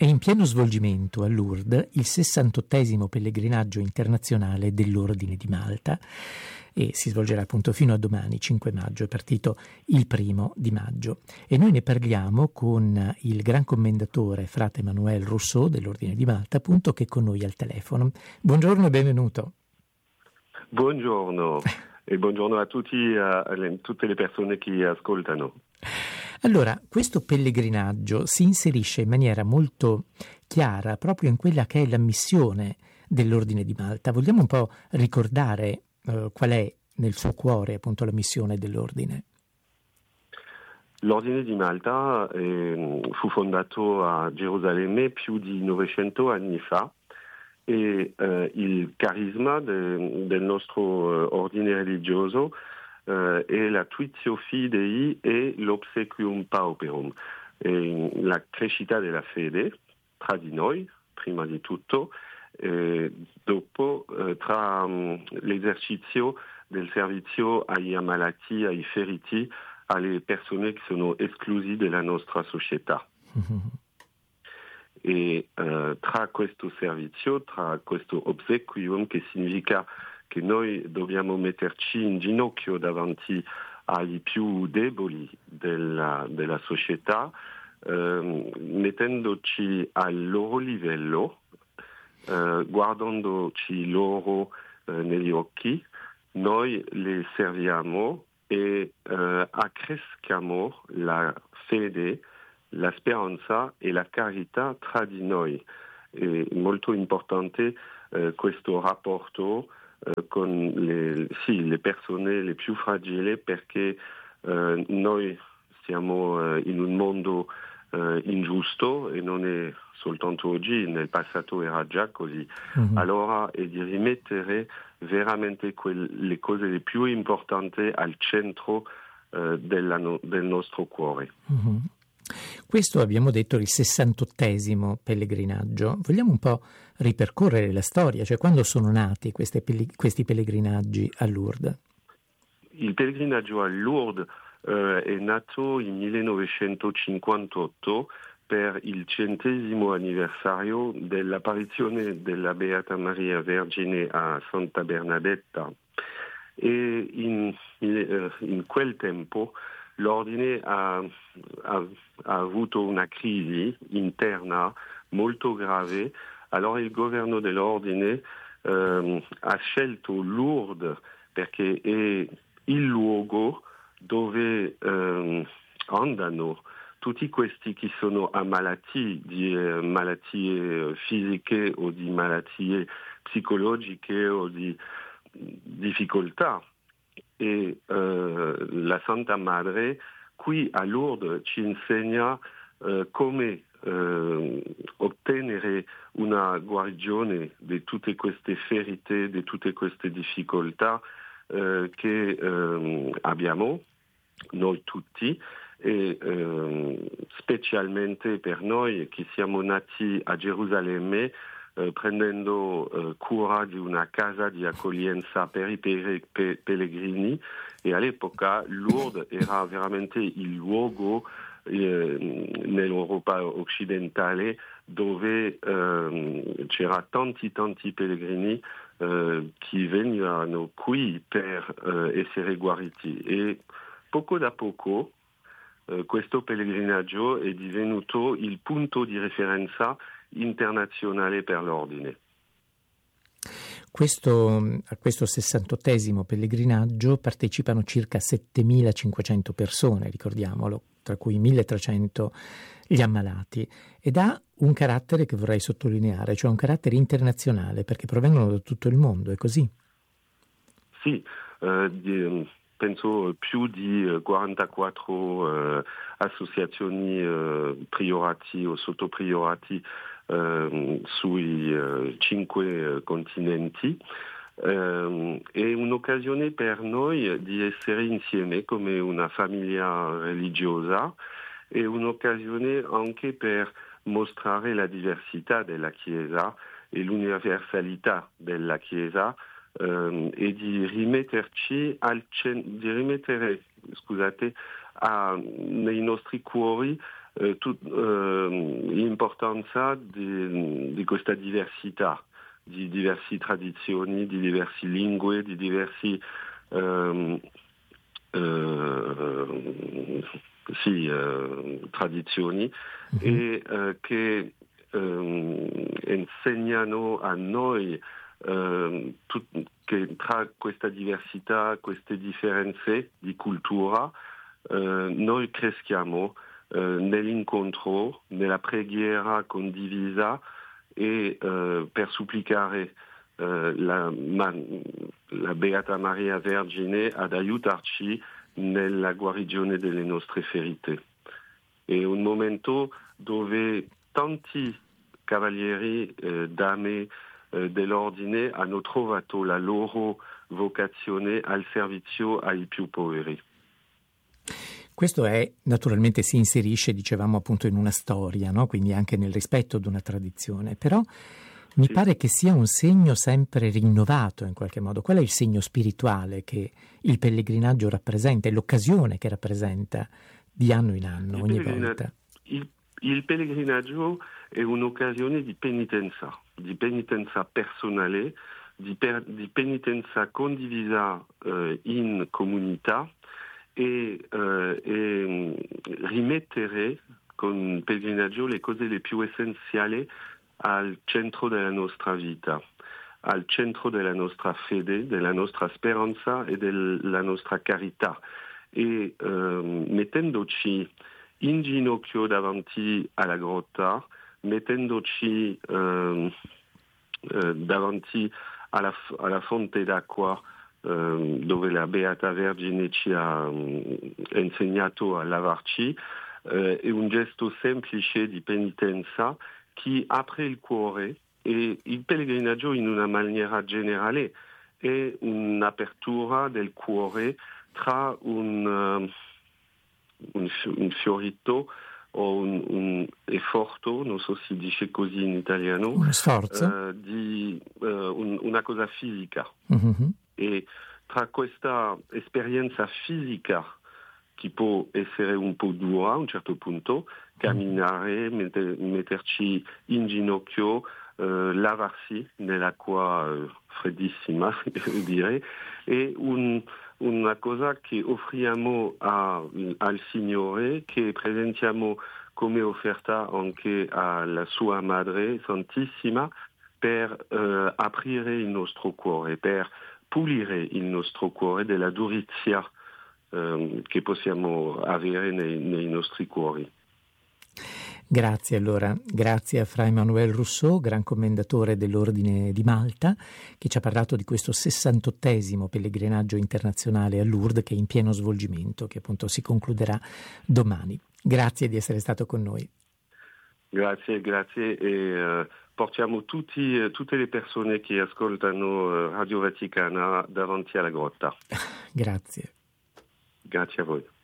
È in pieno svolgimento a Lourdes il 68° pellegrinaggio internazionale dell'Ordine di Malta e si svolgerà appunto fino a domani, 5 maggio, è partito il 1° di maggio. E noi ne parliamo con il gran commendatore frate Emmanuel Rousseau dell'Ordine di Malta, appunto, che è con noi al telefono. Buongiorno e benvenuto. Buongiorno e buongiorno a tutti, tutte le persone che ascoltano. Allora, questo pellegrinaggio si inserisce in maniera molto chiara proprio in quella che è la missione dell'Ordine di Malta. Vogliamo un po' ricordare qual è nel suo cuore appunto la missione dell'Ordine? L'Ordine di Malta fu fondato a Gerusalemme più di 900 anni fa e il carisma del nostro ordine religioso è la tuitio fidei e l'obsequium pauperum, la crescita della fede tra di noi, prima di tutto, dopo tra l'esercizio del servizio agli ammalati, ai feriti, alle persone che sono esclusi dalla nostra società. Mm-hmm. E tra questo servizio, tra questo obsequium, che significa che noi dobbiamo metterci in ginocchio davanti agli più deboli della società, mettendoci al loro livello, guardandoci loro negli occhi, noi le serviamo e accresciamo la fede, la speranza e la carità tra di noi. È molto importante questo rapporto con le persone le più fragili, perché noi siamo in un mondo ingiusto e non è soltanto oggi, nel passato era già così. Mm-hmm. Allora è di rimettere veramente le cose le più importanti al centro del nostro cuore. Mm-hmm. Questo abbiamo detto il 68° pellegrinaggio. Vogliamo un po' ripercorrere la storia, cioè quando sono nati questi pellegrinaggi a Lourdes? Il pellegrinaggio a Lourdes è nato in 1958 per il 100° anniversario dell'apparizione della Beata Maria Vergine a Santa Bernadetta. E in quel tempo l'ordine ha avuto una crisi interna molto grave. Allora il governo dell'ordine ha scelto Lourdes perché è il luogo dove andano tutti questi che sono ammalati di malattie fisiche o di malattie psicologiche o di difficoltà. E la Santa Madre qui a Lourdes ci insegna come ottenere una guarigione di tutte queste ferite, di tutte queste difficoltà che abbiamo noi tutti, e specialmente per noi che siamo nati a Gerusalemme, prendendo cura di una casa di accoglienza per i pellegrini, e all'epoca Lourdes era veramente il luogo nell'Europa occidentale dove c'era tanti pellegrini che venivano qui per essere guariti, e poco da poco questo pellegrinaggio è divenuto il punto di referenza internazionale per l'ordine. A questo 68° pellegrinaggio partecipano circa 7.500 persone, ricordiamolo, tra cui 1.300 gli ammalati, ed ha un carattere che vorrei sottolineare, cioè un carattere internazionale, perché provengono da tutto il mondo, è così? Sì, penso più di 44 associazioni priorati o sottopriorati sui 5 continenti. È un'occasione per noi di essere insieme come una famiglia religiosa, è un'occasione anche per mostrare la diversità della Chiesa e l'universalità della Chiesa, e di rimetterci nei nostri cuori l'importanza di questa diversità, di diverse tradizioni, di diverse lingue, di diverse tradizioni e che insegnano a noi che tra questa diversità, queste differenze di cultura, noi cresciamo nell'incontro, nella preghiera condivisa e per supplicare la Beata Maria Vergine ad aiutarci nella guarigione delle nostre ferite. È un momento dove tanti cavalieri, dame dell'ordine hanno trovato la loro vocazione al servizio ai più poveri. Questo naturalmente si inserisce, dicevamo appunto, in una storia, no? Quindi anche nel rispetto di una tradizione, però mi pare che sia un segno sempre rinnovato in qualche modo. Qual è il segno spirituale che il pellegrinaggio rappresenta, e l'occasione che rappresenta di anno in anno, ogni volta? Il pellegrinaggio è un'occasione di penitenza personale, di penitenza condivisa in comunità e rimettere con il pellegrinaggio le cose le più essenziali al centro della nostra vita, al centro della nostra fede, della nostra speranza e della nostra carità, e mettendoci in ginocchio davanti alla grotta, mettendoci davanti alla fonte d'acqua dove la Beata Vergine ci ha insegnato a lavarci, è un gesto semplice di penitenza che apre il cuore, e il pellegrinaggio in una maniera generale è un'apertura del cuore tra un fiorito o un efforto, non so si dice così in italiano, uno sforzo, di una cosa fisica. Mm-hmm. E tra questa esperienza fisica, che può essere un po' dura a un certo punto, camminare, metterci in ginocchio, lavarsi nell'acqua freddissima, devo dire, è una cosa che offriamo al Signore, che presentiamo come offerta anche alla sua Madre Santissima, per aprire il nostro cuore, per pulire il nostro cuore della durizia che possiamo avere nei nostri cuori. Grazie allora, grazie a Fra Emmanuel Rousseau, gran commendatore dell'Ordine di Malta, che ci ha parlato di questo 68esimo pellegrinaggio internazionale a Lourdes, che è in pieno svolgimento, che appunto si concluderà domani. Grazie di essere stato con noi. Grazie, e portiamo tutte le persone che ascoltano Radio Vaticana davanti alla grotta. Grazie. Grazie a voi.